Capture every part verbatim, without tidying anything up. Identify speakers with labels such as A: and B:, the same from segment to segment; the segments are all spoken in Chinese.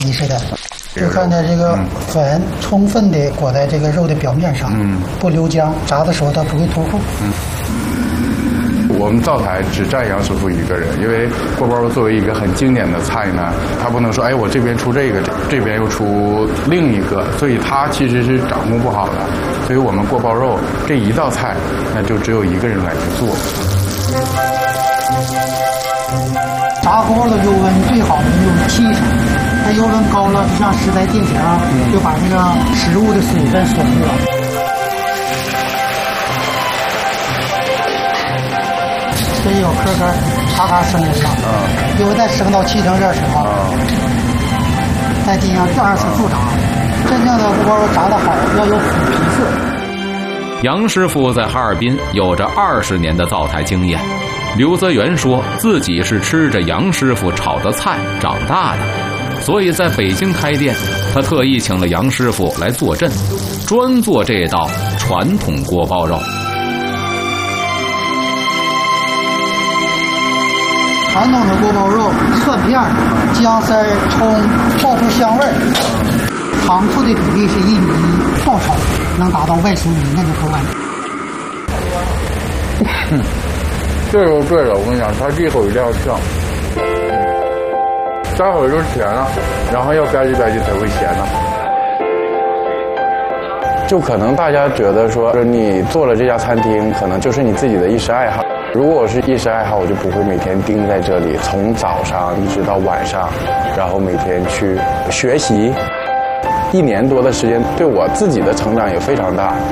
A: 泥似的，就看着这个粉充分的裹在这个肉的表面上，嗯，不流浆，炸的时候它不会脱裤。嗯。
B: 我们灶台只占杨师傅一个人，因为锅包肉作为一个很经典的菜呢，他不能说哎我这边出这个，这边又出另一个，所以他其实是掌控不好的。所以我们锅包肉这一道菜，那就只有一个人来去做。
A: 炸锅的油温最好的就是七成，它油温高了，就像食材定型，就把这个食物的水分锁住了。这有颗颗咔咔声音了，嗯，因为再升到七成热时候，嗯，再进行第二次复炸。真正的锅包肉炸得好，要有虎皮色。
C: 杨师傅在哈尔滨有着二十年的灶台经验。刘泽元说自己是吃着杨师傅炒的菜长大的，所以在北京开店，他特意请了杨师傅来坐镇，专做这道传统锅包肉。
A: 传统的锅包肉，蒜片、姜丝、葱，爆出香味儿。糖醋的比例是一比一，爆炒能达到外酥里嫩的口感。
B: 嗯，这就对了，我跟你讲，它这口一定要酱，待会儿就甜了，然后要吧唧吧唧才会咸呢。就可能大家觉得说，你做了这家餐厅，可能就是你自己的一时爱好。如果我是一时爱好，我就不会每天盯在这里，从早上一直到晚上，然后每天去学习。一年多的时间，对我自己的成长也非常大。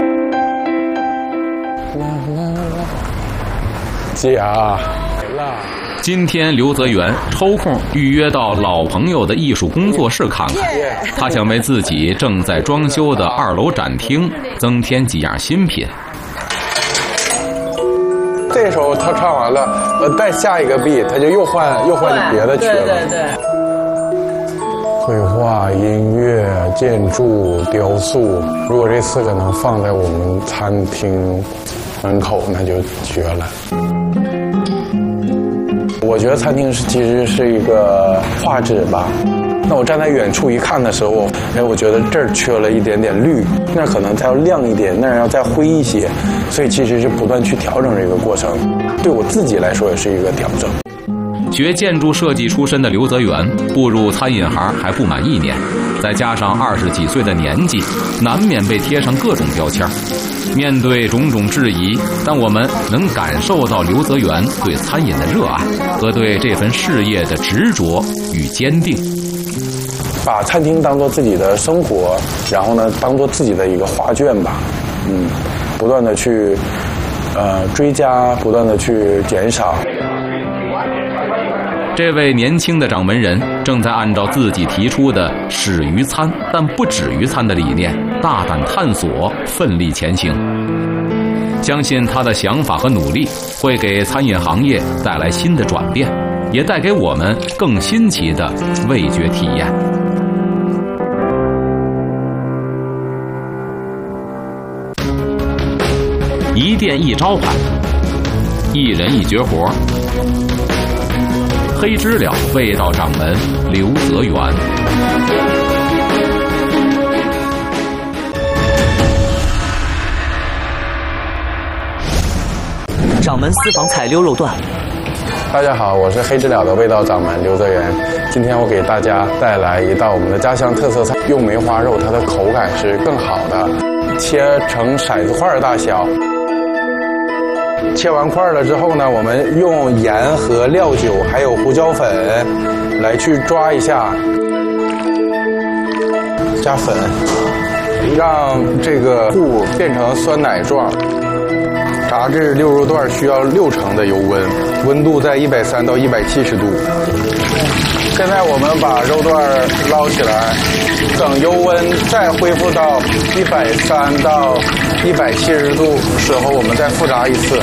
B: 姐啊，
C: 今天刘泽元抽空预约到老朋友的艺术工作室看看，他想为自己正在装修的二楼展厅增添几样新品。
B: 这时候他唱完了，呃，再下一个 B， 他就又换又换别的曲了。
D: 对对对。
B: 绘画、音乐、建筑、雕塑，如果这四个能放在我们餐厅门口，那就绝了。我觉得餐厅是其实是一个画质吧。那我站在远处一看的时候，哎，我觉得这儿缺了一点点绿，那可能它要亮一点，那儿要再灰一些，所以其实是不断去调整这个过程，对我自己来说也是一个调整。
C: 学建筑设计出身的刘泽元步入餐饮行还不满一年，再加上二十几岁的年纪，难免被贴上各种标签。面对种种质疑，但我们能感受到刘泽元对餐饮的热爱和对这份事业的执着与坚定。
B: 把餐厅当做自己的生活，然后呢，当做自己的一个画卷吧，嗯，不断的去呃追加，不断的去减少。
C: 这位年轻的掌门人正在按照自己提出的始于餐但不止于餐的理念，大胆探索，奋力前行。相信他的想法和努力会给餐饮行业带来新的转变，也带给我们更新奇的味觉体验。一店一招牌，一人一绝活。黑知了味道掌门刘泽元。
E: 掌门私房菜溜肉段。
B: 大家好，我是黑知了的味道掌门刘泽元。今天我给大家带来一道我们的家乡特色菜，用梅花肉，它的口感是更好的，切成骰子块大小。切完块了之后呢，我们用盐和料酒还有胡椒粉来去抓一下，加粉，让这个糊变成酸奶状。炸制溜肉段需要六成的油温，温度在一百三到一百七十度。现在我们把肉段捞起来，等油温再恢复到一百三到一百七十度时候，我们再复炸一次。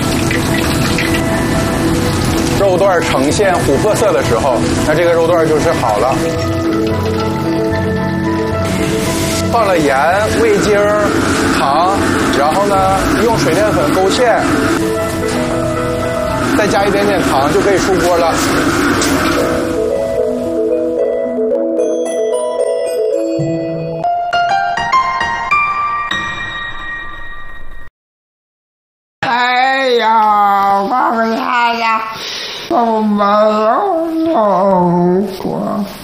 B: 肉段呈现琥珀色的时候，那这个肉段就是好了。放了盐、味精、糖，然后呢用水淀粉勾芡，再加一点点糖就可以出锅了。
D: 呀，王爷呀，我没有走过。